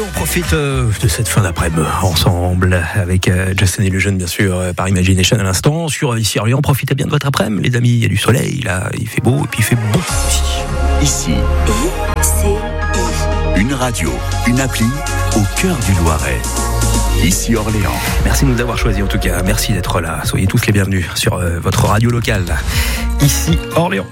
On profite de cette fin d'après-midi ensemble avec Justin et le jeune, bien sûr, par Imagination à l'instant. Sur Ici Orléans, profitez bien de votre après-midi, les amis. Il y a du soleil, là, il fait beau et puis il fait bon aussi. Ici, une radio, une appli au cœur du Loiret. Ici Orléans. Merci de nous avoir choisis en tout cas. Merci d'être là. Soyez tous les bienvenus sur votre radio locale. Ici Orléans.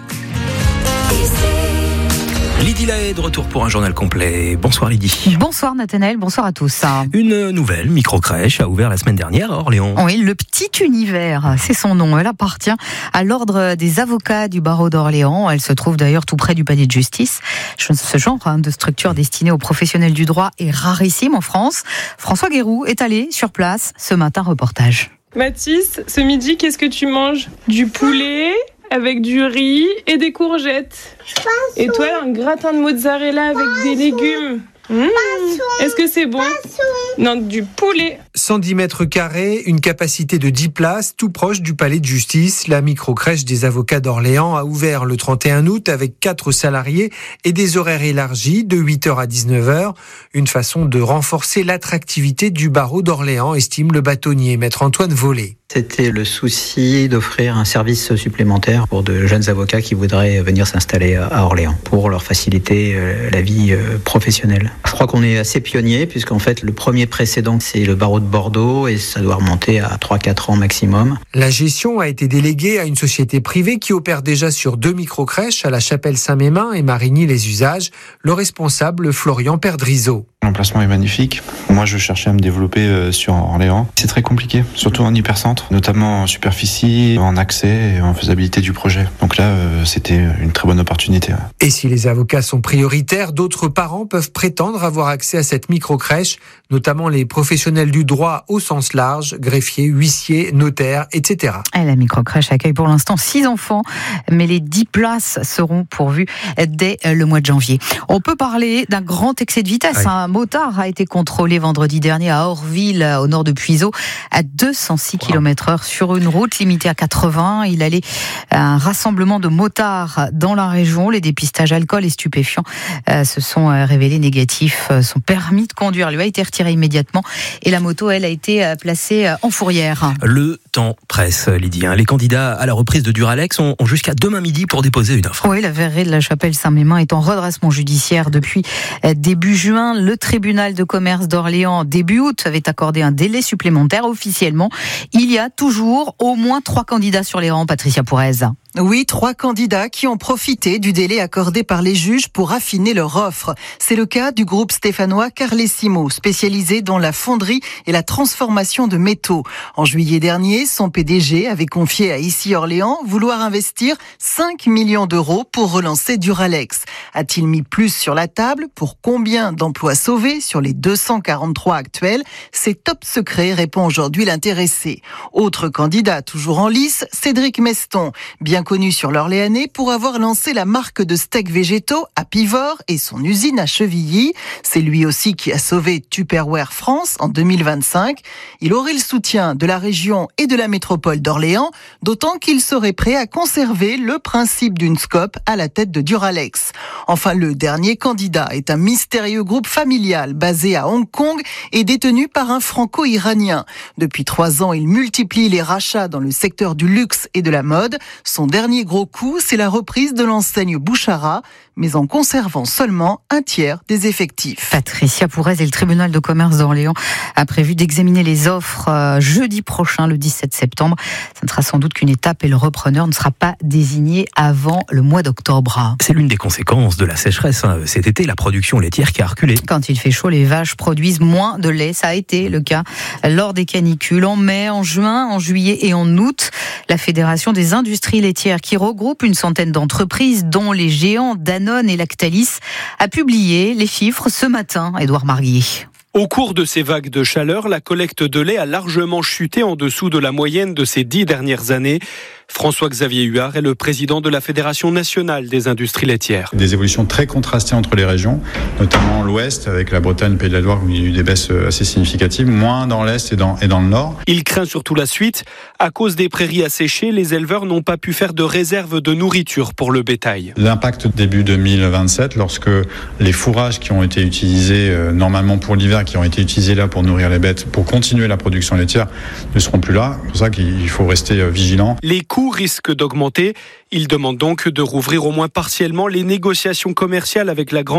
Lydie Lahaye de retour pour un journal complet. Bonsoir Lydie. Bonsoir Nathanaël, bonsoir à tous. Une nouvelle microcrèche a ouvert la semaine dernière à Orléans. Oui, le Petit Univers, c'est son nom. Elle appartient à l'ordre des avocats du barreau d'Orléans. Elle se trouve d'ailleurs tout près du palais de justice. Ce genre de structure destinée aux professionnels du droit est rarissime en France. François Guéroux est allé sur place ce matin, reportage. Mathis, ce midi, qu'est-ce que tu manges ? Du poulet avec du riz et des courgettes. Et toi, un gratin de mozzarella avec des légumes. Est-ce que c'est bon ? Non, du poulet. 110 mètres carrés, une capacité de 10 places, tout proche du palais de justice. La microcrèche des avocats d'Orléans a ouvert le 31 août avec 4 salariés et des horaires élargis de 8h à 19h. Une façon de renforcer l'attractivité du barreau d'Orléans, estime le bâtonnier, maître Antoine Vollet. C'était le souci d'offrir un service supplémentaire pour de jeunes avocats qui voudraient venir s'installer à Orléans pour leur faciliter la vie professionnelle. Je crois qu'on est assez pionniers puisqu'en fait le premier précédent c'est le barreau de Bordeaux et ça doit remonter à 3-4 ans maximum. La gestion a été déléguée à une société privée qui opère déjà sur 2 microcrèches à la Chapelle Saint-Mémin et Marigny-les-Usages. Le responsable Florian Perdrizo. L'emplacement est magnifique. Moi, je cherchais à me développer sur Orléans. C'est très compliqué, surtout en hypercentre, notamment en superficie, en accès et en faisabilité du projet. Donc là, c'était une très bonne opportunité. Et si les avocats sont prioritaires, d'autres parents peuvent prétendre avoir accès à cette microcrèche, notamment les professionnels du droit au sens large, greffiers, huissiers, notaires, etc. Et la microcrèche accueille pour l'instant 6 enfants, mais les 10 places seront pourvues dès le mois de janvier. On peut parler d'un grand excès de vitesse. Oui. Un motard a été contrôlé vendredi dernier à Orville, au nord de Puiseaux, à 206 km/h sur une route limitée à 80. Il allait à un rassemblement de motards dans la région. Les dépistages alcool et stupéfiants se sont révélés négatifs. Son permis de conduire lui a été retiré immédiatement et la moto, elle, a été placée en fourrière. Le temps presse, Lydie. Les candidats à la reprise de Duralex ont jusqu'à demain midi pour déposer une offre. Oui, la verrerie de la Chapelle-Saint-Mémin est en redressement judiciaire depuis début juin. Le tribunal de commerce d'Orléans, début août, avait accordé un délai supplémentaire. Officiellement, il y a toujours au moins 3 candidats sur les rangs. Patricia Pourez. Oui, 3 candidats qui ont profité du délai accordé par les juges pour affiner leur offre. C'est le cas du groupe stéphanois Carlesimo, spécialisé dans la fonderie et la transformation de métaux. En juillet dernier, son PDG avait confié à Ici Orléans vouloir investir 5 millions d'euros pour relancer Duralex. A-t-il mis plus sur la table? Pour combien d'emplois sauvés sur les 243 actuels? C'est top secret, répond aujourd'hui l'intéressé. Autre candidat toujours en lice, Cédric Meston, bien connu sur l'Orléanais pour avoir lancé la marque de steaks végétaux à Pivors et son usine à Chevilly. C'est lui aussi qui a sauvé Tupperware France en 2025. Il aurait le soutien de la région et de la métropole d'Orléans, d'autant qu'il serait prêt à conserver le principe d'une SCOP à la tête de Duralex. Enfin, le dernier candidat est un mystérieux groupe familial basé à Hong Kong et détenu par un franco-iranien. Depuis 3 ans, il multiplie les rachats dans le secteur du luxe et de la mode. Son dernier gros coup, c'est la reprise de l'enseigne Bouchara, mais en conservant seulement un tiers des effectifs. Patricia Pourez et le tribunal de commerce d'Orléans a prévu d'examiner les offres jeudi prochain, le 17 septembre. Ça ne sera sans doute qu'une étape et le repreneur ne sera pas désigné avant le mois d'octobre. C'est l'une des conséquences de la sécheresse. Cet été, la production laitière qui a reculé. Quand il fait chaud, les vaches produisent moins de lait. Ça a été le cas lors des canicules en mai, en juin, en juillet et en août. La Fédération des industries laitières, qui regroupe une centaine d'entreprises, dont les géants Danone et Lactalis, a publié les chiffres ce matin. Édouard Marguillet. Au cours de ces vagues de chaleur, la collecte de lait a largement chuté en dessous de la moyenne de ces 10 dernières années. François-Xavier Huard est le président de la Fédération nationale des industries laitières. Des évolutions très contrastées entre les régions, notamment l'Ouest avec la Bretagne, Pays de la Loire où il y a eu des baisses assez significatives, moins dans l'Est et dans le Nord. Il craint surtout la suite. À cause des prairies asséchées, les éleveurs n'ont pas pu faire de réserve de nourriture pour le bétail. L'impact début 2027, lorsque les fourrages qui ont été utilisés normalement pour l'hiver, qui ont été utilisés là pour nourrir les bêtes, pour continuer la production laitière, ne seront plus là. C'est pour ça qu'il faut rester vigilant. Les coûts risquent d'augmenter. Il demande donc de rouvrir au moins partiellement les négociations commerciales avec la grande